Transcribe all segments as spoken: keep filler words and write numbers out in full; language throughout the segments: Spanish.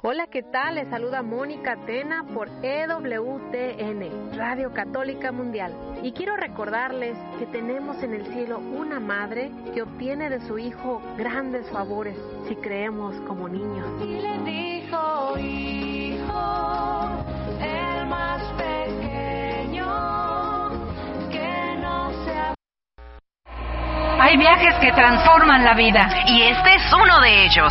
Hola, ¿qué tal? Les saluda Mónica Tena por E W T N, Radio Católica Mundial. Y quiero recordarles que tenemos en el cielo una madre que obtiene de su hijo grandes favores si creemos como niños. Y le dijo, hijo, el más pequeño, que no sea... Hay viajes que transforman la vida, y este es uno de ellos.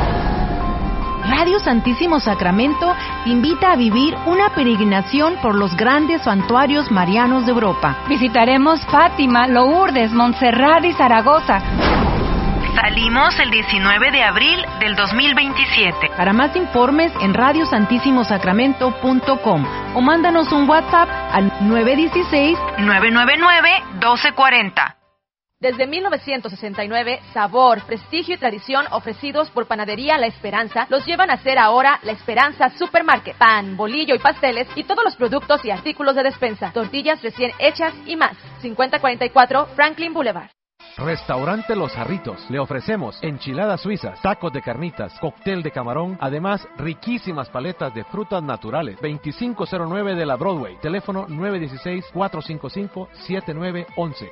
Radio Santísimo Sacramento te invita a vivir una peregrinación por los grandes santuarios marianos de Europa. Visitaremos Fátima, Lourdes, Montserrat y Zaragoza. Salimos el diecinueve de abril del dos mil veintisiete. Para más informes en radio santísimo sacramento punto com o mándanos un WhatsApp al nueve uno seis, nueve nueve nueve, uno dos cuatro cero. Desde mil novecientos sesenta y nueve, sabor, prestigio y tradición ofrecidos por Panadería La Esperanza los llevan a ser ahora La Esperanza Supermarket. Pan, bolillo y pasteles y todos los productos y artículos de despensa. Tortillas recién hechas y más. cincuenta cuarenta y cuatro Franklin Boulevard. Restaurante Los Jarritos. Le ofrecemos enchiladas suizas, tacos de carnitas, cóctel de camarón, además riquísimas paletas de frutas naturales. veinticinco cero nueve de la Broadway. Teléfono nueve uno seis, cuatro cinco cinco, siete nueve uno uno.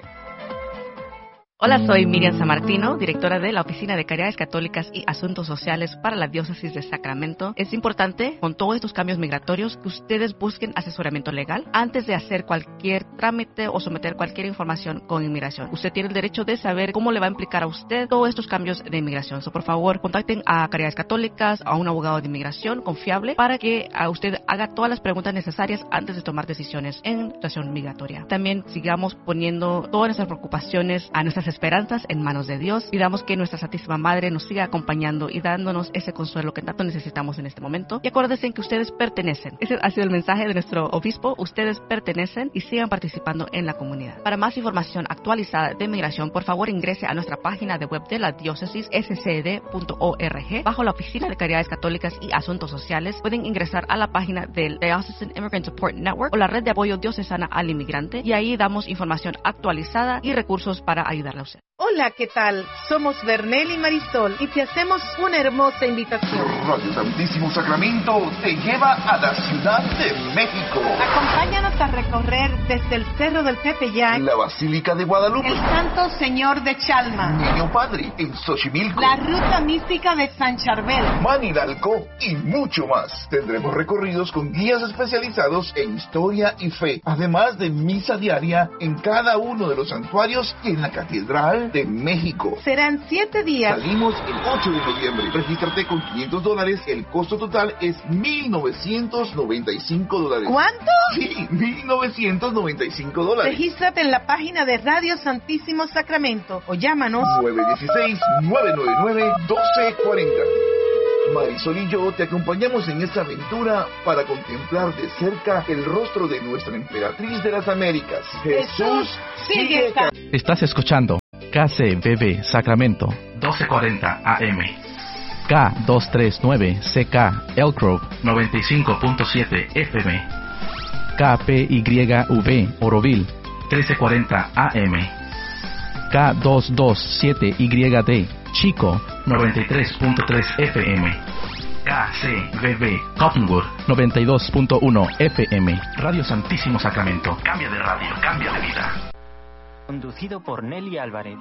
Hola, soy Miriam Sammartino, directora de la Oficina de Caridades Católicas y Asuntos Sociales para la Diócesis de Sacramento. Es importante, con todos estos cambios migratorios, que ustedes busquen asesoramiento legal antes de hacer cualquier trámite o someter cualquier información con inmigración. Usted tiene el derecho de saber cómo le va a implicar a usted todos estos cambios de inmigración. So, por favor, contacten a Caridades Católicas, a un abogado de inmigración confiable, para que a usted haga todas las preguntas necesarias antes de tomar decisiones en situación migratoria. También sigamos poniendo todas nuestras preocupaciones a nuestras esperanzas en manos de Dios. Pidamos que nuestra Santísima Madre nos siga acompañando y dándonos ese consuelo que tanto necesitamos en este momento. Y acuérdense que ustedes pertenecen. Ese ha sido el mensaje de nuestro obispo. Ustedes pertenecen y sigan participando en la comunidad. Para más información actualizada de migración, por favor ingrese a nuestra página de web de la diócesis, s c d punto org. Bajo la Oficina de Caridades Católicas y Asuntos Sociales, pueden ingresar a la página del Diocesan Immigrant Support Network o la Red de Apoyo Diocesana al Inmigrante, y ahí damos información actualizada y recursos para ayudarle a usted. Hola, ¿qué tal? Somos Bernel y Marisol y te hacemos una hermosa invitación. Radio Santísimo Sacramento te lleva a la Ciudad de México. Acompáñanos a recorrer desde el Cerro del Tepeyac, la Basílica de Guadalupe, el Santo Señor de Chalma, Niño Padre en Xochimilco, la Ruta Mística de San Charbel, Manidalco y mucho más. Tendremos recorridos con guías especializados en historia y fe, además de misa diaria en cada uno de los santuarios y en la Catedral de México. Serán siete días. Salimos el ocho de noviembre. Regístrate con quinientos dólares. El costo total es mil novecientos noventa y cinco dólares. ¿Cuánto? Sí, mil novecientos noventa y cinco dólares. Regístrate en la página de Radio Santísimo Sacramento o llámanos nueve uno seis, nueve nueve nueve, uno dos cuatro cero. Marisol y yo te acompañamos en esta aventura para contemplar de cerca el rostro de nuestra emperatriz de las Américas. Jesús sigue. Estás escuchando K C B B Sacramento doce cuarenta A M, K doscientos treinta y nueve C K Elk Grove noventa y cinco punto siete F M, K P Y V Oroville trece cuarenta A M, K doscientos veintisiete Y D Chico noventa y tres punto tres F M, K C B B Cottonwood noventa y dos punto uno F M. Radio Santísimo Sacramento. Cambia de radio, cambia de vida. Conducido por Nelly Álvarez.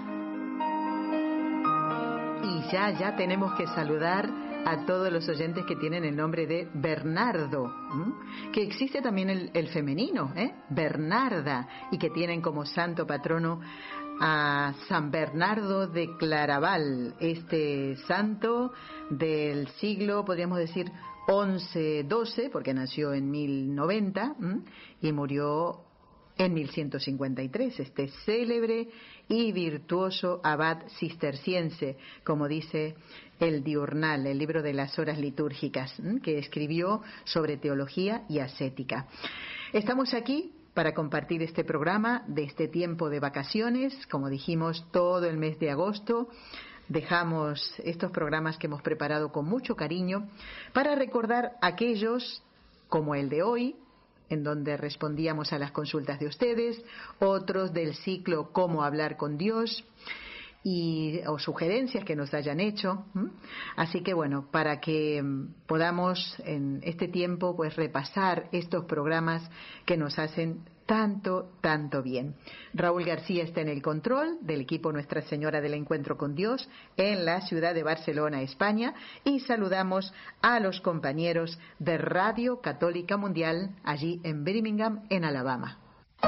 Y ya, ya tenemos que saludar a todos los oyentes que tienen el nombre de Bernardo, ¿m? que existe también el, el femenino, ¿eh? Bernarda, y que tienen como santo patrono a San Bernardo de Claraval, este santo del siglo, podríamos decir, once doce, porque nació en mil noventa ¿m? y murió en mil ciento cincuenta y tres, este célebre y virtuoso abad cisterciense, como dice el Diurnal, el libro de las horas litúrgicas, ¿m? que escribió sobre teología y ascética. Estamos aquí para compartir este programa de este tiempo de vacaciones, como dijimos, todo el mes de agosto. Dejamos estos programas que hemos preparado con mucho cariño para recordar aquellos como el de hoy, en donde respondíamos a las consultas de ustedes, otros del ciclo Cómo hablar con Dios, y o sugerencias que nos hayan hecho. ¿m? Así que bueno, para que podamos en este tiempo pues repasar estos programas que nos hacen tanto, tanto bien. Raúl García está en el control del equipo Nuestra Señora del Encuentro con Dios en la ciudad de Barcelona, España, y saludamos a los compañeros de Radio Católica Mundial allí en Birmingham, en Alabama.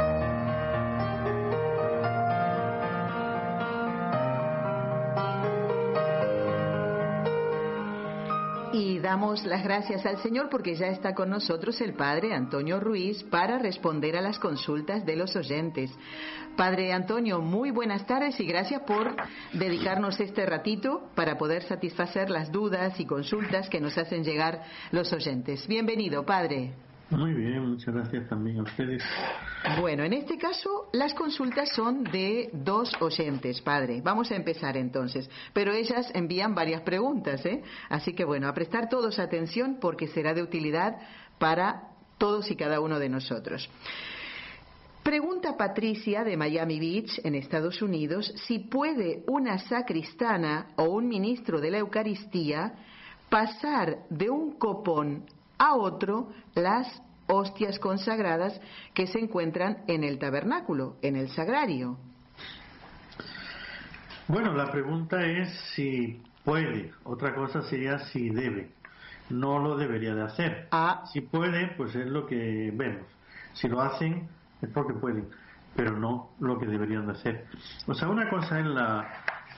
Y damos las gracias al Señor porque ya está con nosotros el Padre Antonio Ruiz para responder a las consultas de los oyentes. Padre Antonio, muy buenas tardes y gracias por dedicarnos este ratito para poder satisfacer las dudas y consultas que nos hacen llegar los oyentes. Bienvenido, Padre. Muy bien, muchas gracias también a ustedes. Bueno, en este caso las consultas son de dos oyentes, Padre. Vamos a empezar entonces, pero ellas envían varias preguntas, ¿eh? Así que bueno, a prestar todos atención porque será de utilidad para todos y cada uno de nosotros. Pregunta Patricia de Miami Beach, en Estados Unidos, si puede una sacristana o un ministro de la Eucaristía pasar de un copón a otro las hostias consagradas que se encuentran en el tabernáculo, en el sagrario. Bueno, la pregunta es si puede, otra cosa sería si debe. No lo debería de hacer. Ah. Si puede, pues es lo que vemos. Si lo hacen, es porque pueden, pero no lo que deberían de hacer. O sea, una cosa es la...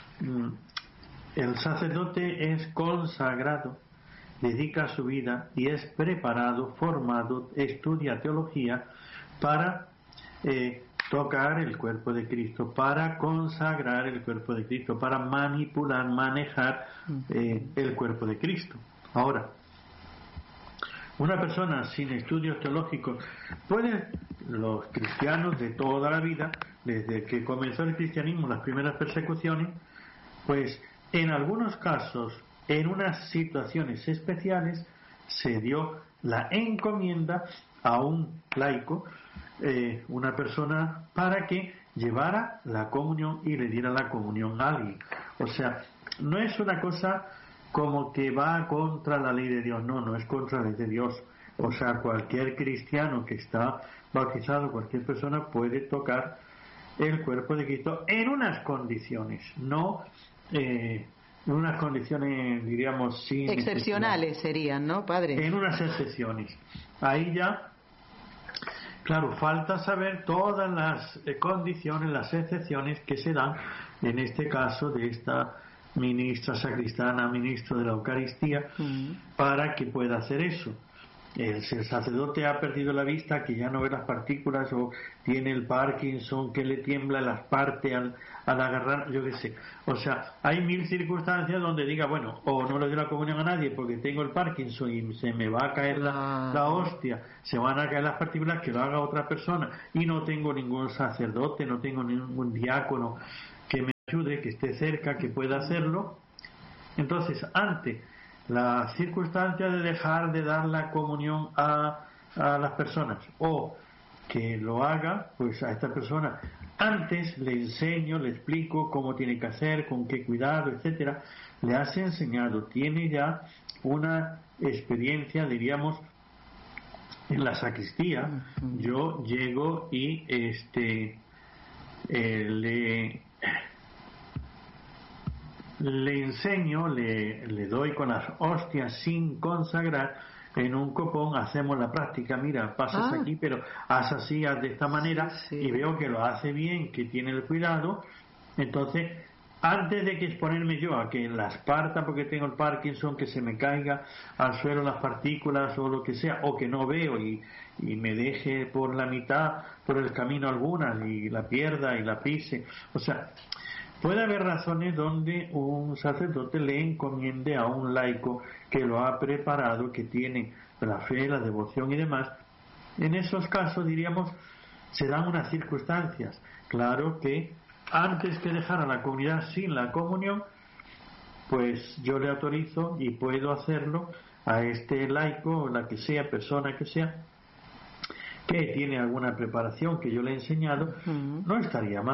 El sacerdote es consagrado, dedica su vida y es preparado, formado, estudia teología para eh, tocar el cuerpo de Cristo, para consagrar el cuerpo de Cristo, para manipular, manejar eh, el cuerpo de Cristo. Ahora, una persona sin estudios teológicos puede, los cristianos de toda la vida, desde que comenzó el cristianismo, las primeras persecuciones, pues en algunos casos, en unas situaciones especiales, se dio la encomienda a un laico, eh, una persona, para que llevara la comunión y le diera la comunión a alguien. O sea, no es una cosa como que va contra la ley de Dios, no, no es contra la ley de Dios. O sea, cualquier cristiano que está bautizado, cualquier persona puede tocar el cuerpo de Cristo en unas condiciones, no... Eh, en unas condiciones, diríamos, sin excepcionales necesidad. Serían, ¿no, Padre? En unas excepciones. Ahí ya, claro, falta saber todas las eh, condiciones, las excepciones que se dan, en este caso, de esta ministra sacristana, ministro de la Eucaristía, mm. para que pueda hacer eso. El sacerdote ha perdido la vista, que ya no ve las partículas, o tiene el Parkinson, que le tiembla las partes al, al agarrar, yo qué sé. O sea, hay mil circunstancias donde diga, bueno, o no le doy la comunión a nadie porque tengo el Parkinson y se me va a caer la, la hostia, se van a caer las partículas, que lo haga otra persona, y no tengo ningún sacerdote, no tengo ningún diácono que me ayude, que esté cerca, que pueda hacerlo. Entonces, ante la circunstancia de dejar de dar la comunión a, a las personas, o que lo haga, pues a esta persona antes le enseño, le explico cómo tiene que hacer, con qué cuidado, etcétera. Le has enseñado, tiene ya una experiencia, diríamos, en la sacristía. Yo llego y este eh, le le enseño, le, le doy con las hostias sin consagrar en un copón, hacemos la práctica, mira, pasas ah. aquí, pero haz así, haz de esta manera, sí, sí. Y veo que lo hace bien, que tiene el cuidado. Entonces, antes de que exponerme yo a que las parta porque tengo el Parkinson, que se me caiga al suelo las partículas o lo que sea, o que no veo y, y me deje por la mitad, por el camino algunas, y la pierda y la pise, o sea, puede haber razones donde un sacerdote le encomiende a un laico que lo ha preparado, que tiene la fe, la devoción y demás. En esos casos, diríamos, se dan unas circunstancias. Claro que antes que dejar a la comunidad sin la comunión, pues yo le autorizo y puedo hacerlo a este laico, o la que sea, persona que sea, que tiene alguna preparación que yo le he enseñado, uh-huh. No estaría mal.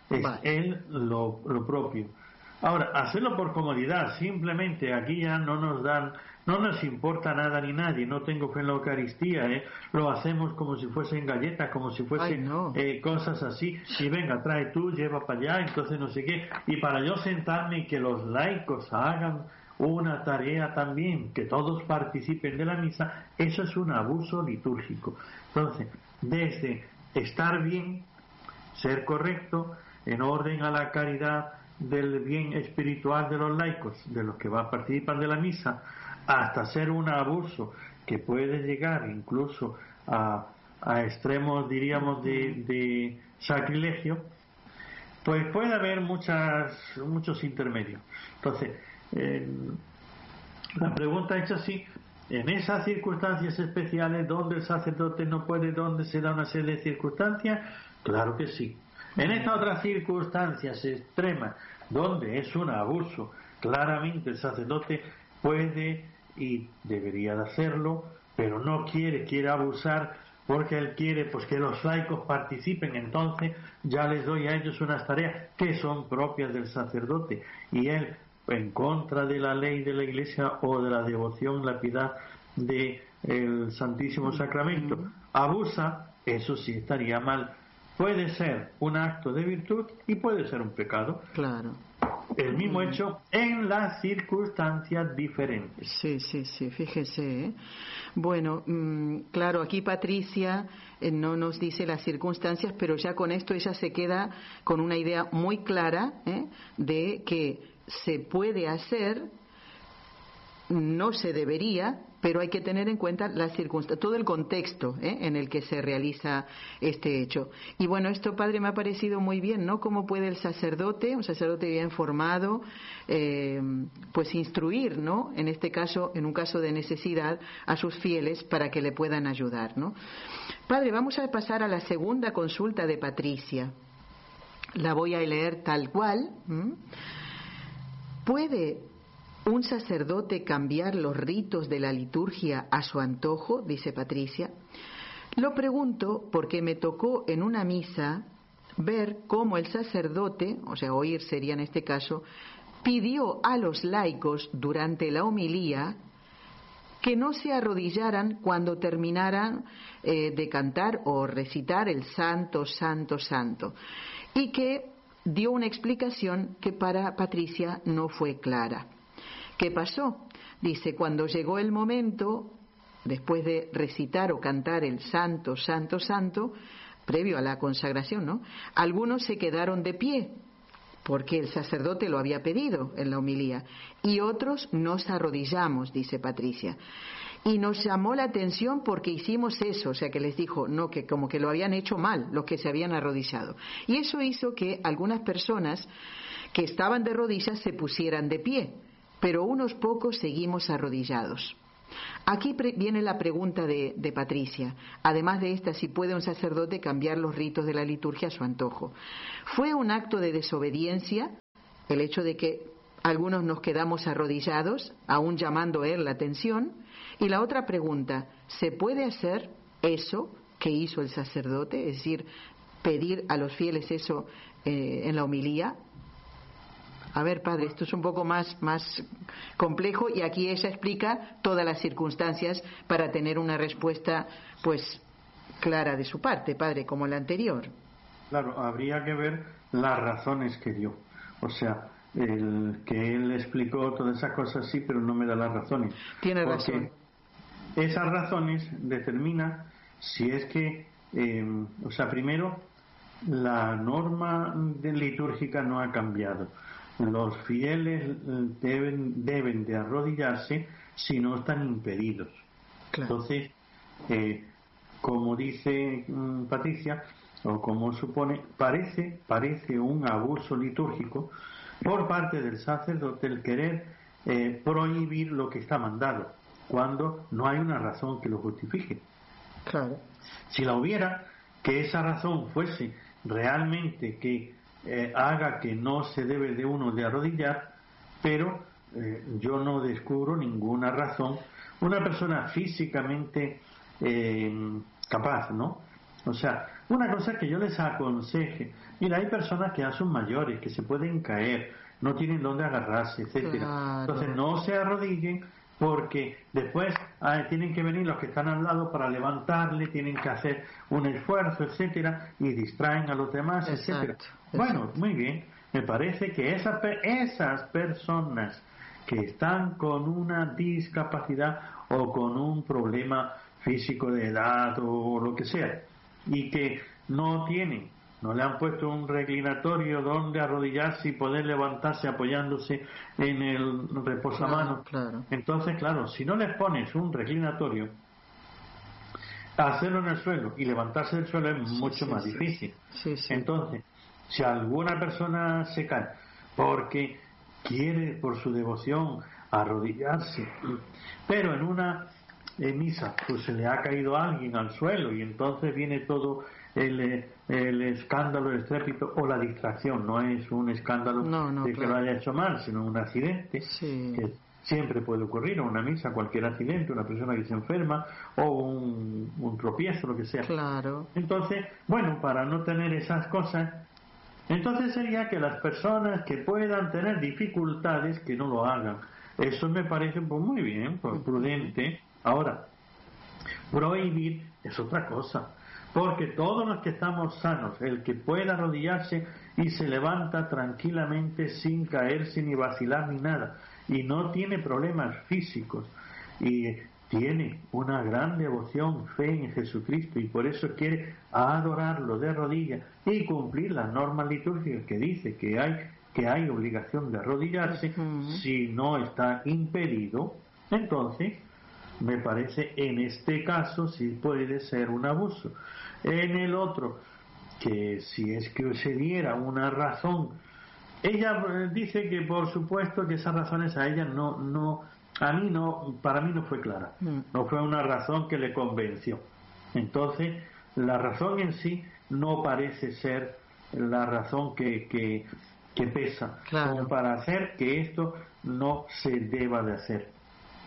es vale. él lo, lo propio. Ahora, hacerlo por comodidad, simplemente aquí ya no nos dan, no nos importa nada ni nadie, no tengo fe en la Eucaristía, ¿eh? Lo hacemos como si fuesen galletas, como si fuesen no. eh, cosas así, y venga, trae tú, lleva para allá, entonces no sé qué, y para yo sentarme y que los laicos hagan una tarea también, que todos participen de la misa, eso es un abuso litúrgico. Entonces, desde estar bien, ser correcto, en orden a la caridad del bien espiritual de los laicos, de los que van a participar de la misa, hasta ser un abuso que puede llegar incluso a, a extremos, diríamos, de, de sacrilegio, pues puede haber muchas muchos intermedios. Entonces, eh, la pregunta hecha así: en esas circunstancias especiales donde el sacerdote no puede, donde se da una serie de circunstancias, claro que sí. En estas otras circunstancias extremas, donde es un abuso, claramente el sacerdote puede y debería de hacerlo, pero no quiere, quiere abusar, porque él quiere pues que los laicos participen, entonces ya les doy a ellos unas tareas que son propias del sacerdote, y él, en contra de la ley de la Iglesia o de la devoción, la piedad del Santísimo Sacramento, abusa, eso sí estaría mal. Puede ser un acto de virtud y puede ser un pecado. Claro. El mismo hecho en las circunstancias diferentes. Sí, sí, sí, fíjese. ¿eh? Bueno, mmm, claro, aquí Patricia eh, no nos dice las circunstancias, pero ya con esto ella se queda con una idea muy clara ¿eh? de que se puede hacer, no se debería, pero hay que tener en cuenta las circunstancias, todo el contexto ¿eh? en el que se realiza este hecho. Y bueno, esto, padre, me ha parecido muy bien, ¿no? Cómo puede el sacerdote, un sacerdote bien formado, eh, pues instruir, ¿no? En este caso, en un caso de necesidad, a sus fieles para que le puedan ayudar, ¿no? Padre, vamos a pasar a la segunda consulta de Patricia. La voy a leer tal cual. ¿Mm? ¿Puede un sacerdote cambiar los ritos de la liturgia a su antojo? Dice Patricia. Lo pregunto porque me tocó en una misa ver cómo el sacerdote, o sea, oír sería en este caso, pidió a los laicos durante la homilía que no se arrodillaran cuando terminaran eh, de cantar o recitar el Santo, Santo, Santo, y que dio una explicación que para Patricia no fue clara. ¿Qué pasó? Dice, cuando llegó el momento, después de recitar o cantar el Santo, Santo, Santo, previo a la consagración, ¿no? Algunos se quedaron de pie, porque el sacerdote lo había pedido en la homilía, y otros nos arrodillamos, dice Patricia. Y nos llamó la atención porque hicimos eso, o sea que les dijo, no, que como que lo habían hecho mal, los que se habían arrodillado. Y eso hizo que algunas personas que estaban de rodillas se pusieran de pie, pero unos pocos seguimos arrodillados. Aquí pre- viene la pregunta de, de Patricia. Además de esta, si puede un sacerdote cambiar los ritos de la liturgia a su antojo. ¿Fue un acto de desobediencia el hecho de que algunos nos quedamos arrodillados, aún llamando a él la atención? Y la otra pregunta, ¿se puede hacer eso que hizo el sacerdote? Es decir, pedir a los fieles eso eh, en la homilía. A ver, padre, esto es un poco más, más complejo y aquí ella explica todas las circunstancias para tener una respuesta, pues, clara de su parte, padre, como la anterior. Claro, habría que ver las razones que dio. O sea, el que él explicó todas esas cosas sí, pero no me da las razones. Tiene razón. Esas razones determinan si es que, eh, o sea, primero, la norma de litúrgica no ha cambiado. Los fieles deben, deben de arrodillarse si no están impedidos. Claro. Entonces, eh, como dice mm, Patricia, o como supone, parece, parece un abuso litúrgico por parte del sacerdote el querer eh, prohibir lo que está mandado, cuando no hay una razón que lo justifique. Claro. Si la hubiera, que esa razón fuese realmente que Eh, haga que no se debe de uno de arrodillar, pero eh, yo no descubro ninguna razón. Una persona físicamente eh, capaz, ¿no? O sea, una cosa que yo les aconseje, mira, hay personas que ya son mayores, que se pueden caer, no tienen dónde agarrarse, etcétera. Claro. Entonces no se arrodillen, porque después ah, tienen que venir los que están al lado para levantarle, tienen que hacer un esfuerzo, etcétera, y distraen a los demás, etcétera. Exacto. Bueno, muy bien. Me parece que esas esas personas que están con una discapacidad o con un problema físico de edad o lo que sea, y que no tienen, no le han puesto un reclinatorio donde arrodillarse y poder levantarse apoyándose en el reposamanos. Claro, claro. Entonces, claro, si no les pones un reclinatorio, hacerlo en el suelo y levantarse del suelo es sí, mucho sí, más sí. difícil. Sí, sí. Entonces, si alguna persona se cae porque quiere por su devoción arrodillarse, pero en una en misa pues se le ha caído alguien al suelo y entonces viene todo el, el escándalo, el estrépito o la distracción, no es un escándalo no, no, de claro. que lo haya hecho mal, sino un accidente sí. que siempre puede ocurrir en una misa, cualquier accidente, una persona que se enferma o un, un tropiezo, lo que sea. Claro. Entonces, bueno, para no tener esas cosas, entonces sería que las personas que puedan tener dificultades que no lo hagan. Eso me parece pues, muy bien, pues, prudente. Ahora, prohibir es otra cosa, porque todos los que estamos sanos, el que pueda arrodillarse y se levanta tranquilamente sin caerse ni vacilar ni nada, y no tiene problemas físicos, y tiene una gran devoción, fe en Jesucristo, y por eso quiere adorarlo de rodillas y cumplir las normas litúrgicas que dice que hay, que hay obligación de arrodillarse, uh-huh. si no está impedido, entonces me parece en este caso sí puede ser un abuso. En el otro, que si es que se diera una razón, ella dice que por supuesto que esas razones a ella no, no, a mí no, para mí no fue clara, no fue una razón que le convenció. Entonces, la razón en sí no parece ser la razón que, que, que pesa, claro. como para hacer que esto no se deba de hacer.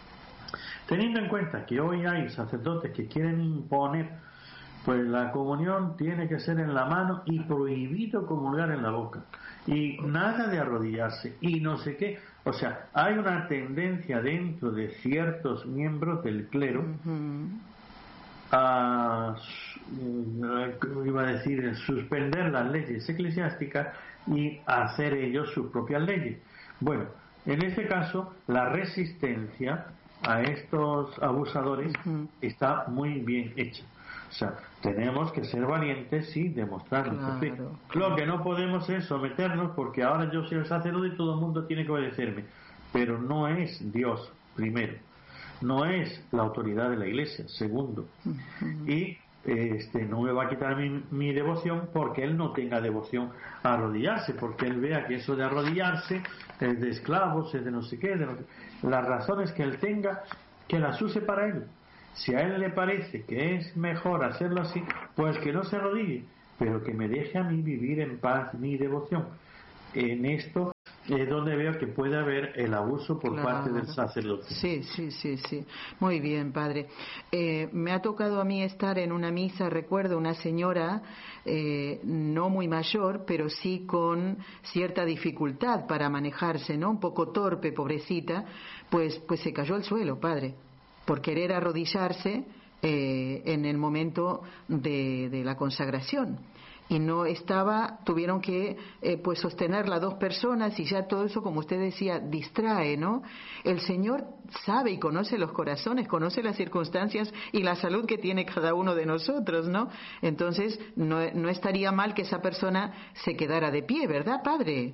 Teniendo en cuenta que hoy hay sacerdotes que quieren imponer, pues la comunión tiene que ser en la mano y prohibido comulgar en la boca. Y nada de arrodillarse y no sé qué. O sea, hay una tendencia dentro de ciertos miembros del clero uh-huh. a, iba a decir, suspender las leyes eclesiásticas y hacer ellos sus propias leyes. Bueno, en este caso, la resistencia a estos abusadores uh-huh. está muy bien hecha. O sea, tenemos que ser valientes y demostrar nuestra fe. Claro. Lo que no podemos es someternos porque ahora yo soy el sacerdote y todo el mundo tiene que obedecerme. Pero no es Dios, primero. No es la autoridad de la Iglesia, segundo. Uh-huh. Y este no me va a quitar mi, mi devoción porque él no tenga devoción a arrodillarse, porque él vea que eso de arrodillarse es de esclavos, es de no sé qué, de no sé. Las razones que él tenga, que las use para él. Si a él le parece que es mejor hacerlo así, pues que no se arrodille, pero que me deje a mí vivir en paz mi devoción. En esto es donde veo que puede haber el abuso por claro. parte del sacerdote. Sí, sí, sí, sí. Muy bien, padre. Eh, me ha tocado a mí estar en una misa, recuerdo, una señora eh, no muy mayor, pero sí con cierta dificultad para manejarse, ¿no? Un poco torpe, pobrecita, pues, pues se cayó al suelo, padre, por querer arrodillarse eh, en el momento de, de la consagración. Y no estaba, tuvieron que eh, pues sostenerla dos personas y ya todo eso, como usted decía, distrae, ¿no? El Señor sabe y conoce los corazones, conoce las circunstancias y la salud que tiene cada uno de nosotros, ¿no? Entonces, no, no estaría mal que esa persona se quedara de pie, ¿verdad, padre?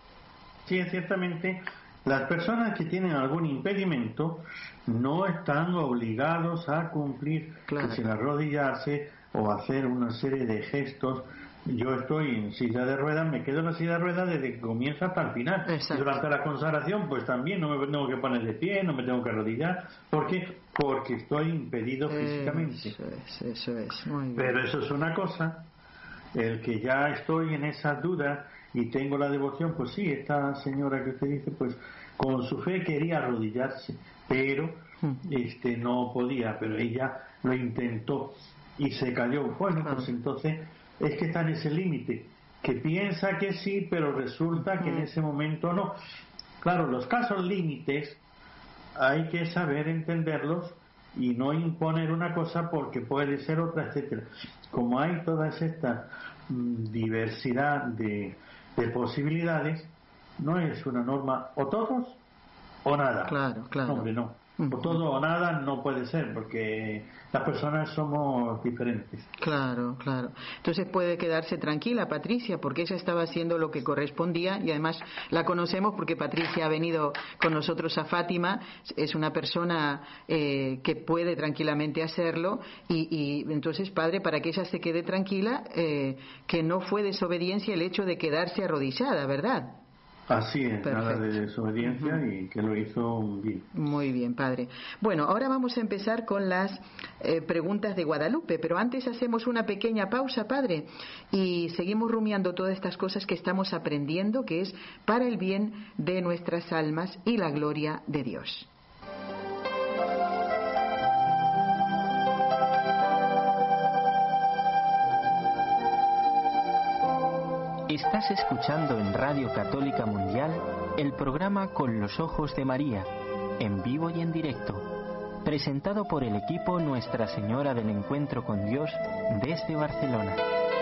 Sí, ciertamente. Las personas que tienen algún impedimento no están obligados a cumplir, claro. que sin arrodillarse o hacer una serie de gestos. Yo estoy en silla de ruedas, me quedo en la silla de ruedas desde que comienza hasta el final. Exacto. Y durante la consagración, pues también no me tengo que poner de pie, no me tengo que arrodillar. ¿Por qué? Porque estoy impedido físicamente. Eso es, eso es. Muy bien. Pero eso es una cosa. El que ya estoy en esas dudas y tengo la devoción, pues sí, esta señora que usted dice, pues con su fe quería arrodillarse, pero este no podía, pero ella lo intentó. y se cayó. Bueno, claro. Pues entonces es que está en ese límite, que piensa que sí, pero resulta que en ese momento no. Claro, los casos límites hay que saber entenderlos y no imponer una cosa porque puede ser otra, etcétera. Como hay toda esta mm, diversidad de, de posibilidades, no es una norma o todos o nada. Claro, claro. No, hombre, no. O todo o nada no puede ser, porque las personas somos diferentes. Claro, claro. Entonces puede quedarse tranquila Patricia, porque ella estaba haciendo lo que correspondía, y además la conocemos porque Patricia ha venido con nosotros a Fátima, es una persona eh, que puede tranquilamente hacerlo, y, y entonces, padre, para que ella se quede tranquila, eh, que no fue desobediencia el hecho de quedarse arrodillada, ¿verdad? Así es, Perfecto. Nada de desobediencia. Uh-huh. Y que lo hizo bien. Muy bien, padre. Bueno, ahora vamos a empezar con las eh, preguntas de Guadalupe, pero antes hacemos una pequeña pausa, padre, y seguimos rumiando todas estas cosas que estamos aprendiendo, que es para el bien de nuestras almas y la gloria de Dios. Estás escuchando en Radio Católica Mundial el programa Con los Ojos de María, en vivo y en directo, presentado por el equipo Nuestra Señora del Encuentro con Dios desde Barcelona.